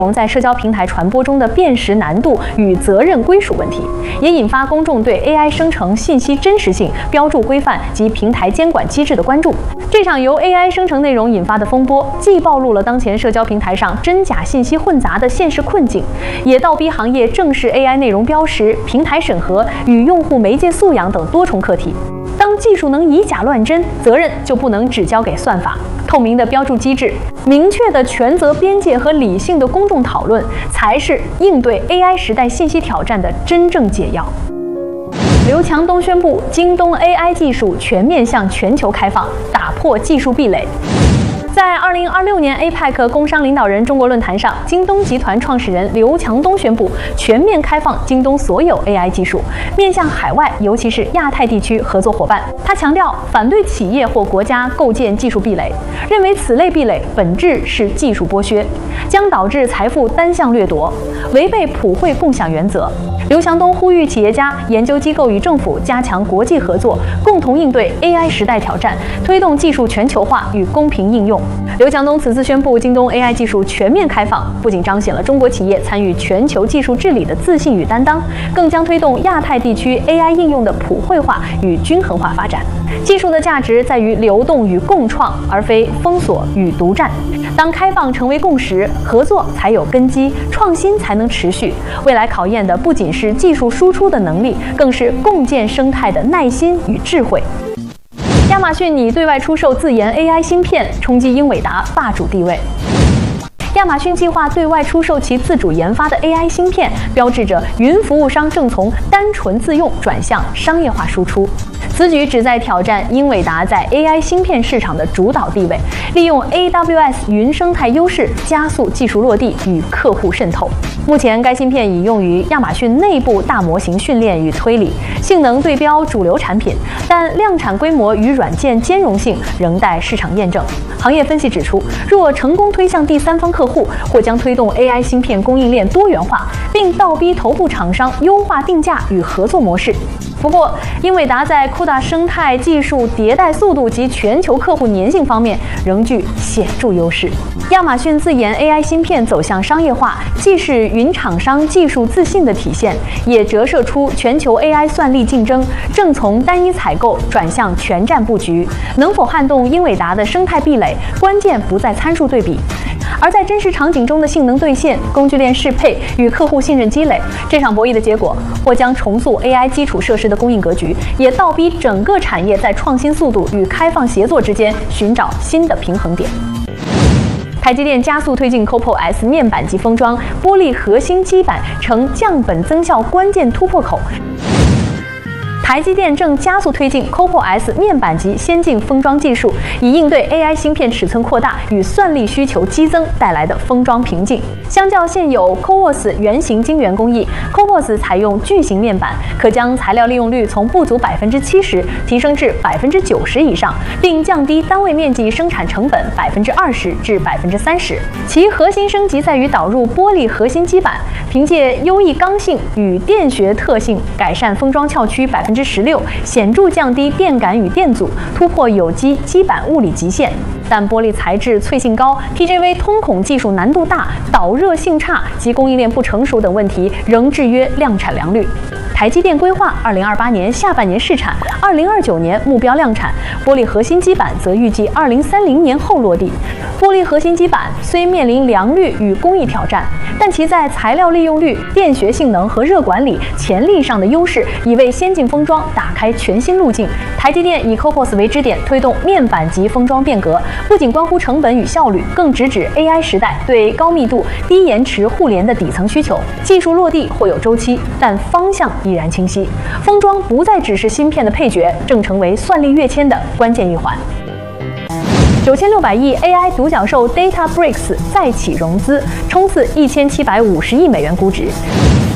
在社交平台传播中的辨识难度与责任归属问题，也引发公众对 AI 生成信息真实性、标注规范及平台监管机制的关注。这场由 AI 生成内容引发的风波，既暴露了当前社交平台上真假信息混杂的现实困境，也倒逼行业正视 AI 内容标识、平台审核与用户媒介素养等多重课题。当技术能以假乱真，责任就不能只交给算法。透明的标注机制、明确的权责边界和理性的公众讨论，才是应对 AI 时代信息挑战的真正解药。刘强东宣布，京东 AI 技术全面向全球开放，打破技术壁垒。在2026年 APEC 工商领导人中国论坛上，京东集团创始人刘强东宣布全面开放京东所有 AI 技术，面向海外，尤其是亚太地区合作伙伴。他强调，反对企业或国家构建技术壁垒，认为此类壁垒本质是技术剥削，将导致财富单向掠夺，违背普惠共享原则。刘强东呼吁企业家、研究机构与政府加强国际合作，共同应对 AI 时代挑战，推动技术全球化与公平应用。刘强东此次宣布京东 AI 技术全面开放，不仅彰显了中国企业参与全球技术治理的自信与担当，更将推动亚太地区 AI 应用的普惠化与均衡化发展。技术的价值在于流动与共创，而非封锁与独占。当开放成为共识，合作才有根基，创新才能持续。未来考验的不仅是技术输出的能力，更是共建生态的耐心与智慧。亚马逊拟对外出售自研 AI 芯片，冲击英伟达霸主地位。亚马逊计划对外出售其自主研发的 AI 芯片，标志着云服务商正从单纯自用转向商业化输出。此举旨在挑战英伟达在 AI 芯片市场的主导地位，利用 AWS 云生态优势，加速技术落地与客户渗透。目前，该芯片已用于亚马逊内部大模型训练与推理，性能对标主流产品，但量产规模与软件兼容性仍待市场验证。行业分析指出，若成功推向第三方客户，或将推动 AI 芯片供应链多元化，并倒逼头部厂商优化定价与合作模式。不过，英伟达在CUDA生态技术迭代速度及全球客户粘性方面仍具显著优势。亚马逊自研 AI 芯片走向商业化，既是云厂商技术自信的体现，也折射出全球 AI 算力竞争正从单一采购转向全站布局。能否撼动英伟达的生态壁垒，关键不在参数对比，而在真实场景中的性能兑现、工具链适配与客户信任积累。这场博弈的结果，或将重塑 AI 基础设施的供应格局，也倒逼整个产业在创新速度与开放协作之间寻找新的平衡点。台积电加速推进 CoPo-S 面板级封装，玻璃核心基板成降本增效关键突破口。台积电正加速推进 CoPo-S 面板级先进封装技术，以应对 AI 芯片尺寸扩大与算力需求激增带来的封装瓶颈。相较现有 CoWoS 圆形晶圆工艺 ，CoWoS 采用巨型面板，可将材料利用率从不足70%提升至90%以上，并降低单位面积生产成本20%至30%。其核心升级在于导入玻璃核心基板，凭借优异刚性与电学特性，改善封装翘区16%，显著降低电感与电阻，突破有机基板物理极限。但玻璃材质脆性高、TGV 通孔技术难度大、导热性差及供应链不成熟等问题，仍制约量产良率。台积电规划2028年下半年试产，2029年目标量产。玻璃核心基板则预计2030年后落地。玻璃核心基板虽面临良率与工艺挑战，但其在材料利用率、电学性能和热管理潜力上的优势，已为先进封装打开全新路径。台积电以 CoPoS 为支点，推动面板级封装变革，不仅关乎成本与效率，更直指 AI 时代对高密度、低延迟互联的底层需求。技术落地或有周期，但方向依然清晰。封装不再只是芯片的配角，正成为算力跃迁的关键一环。9600亿 AI 独角兽 Databricks 再起融资，冲刺1750亿美元估值。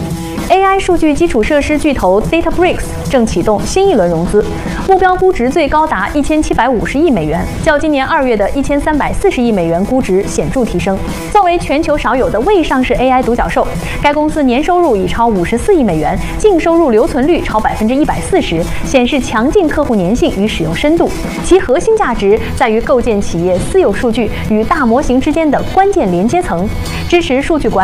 AI 数据基础设施巨头 Databricks 正启动新一轮融资，目标估值最高达1750亿美元，较今年2月的1340亿美元估值显著提升。作为全球少有的未上市 AI 独角兽，该公司年收入已超54亿美元，净收入留存率超140%，显示强劲客户粘性与使用深度。其核心价值在于构建企业私有数据与大模型之间的关键连接层，支持数据管理。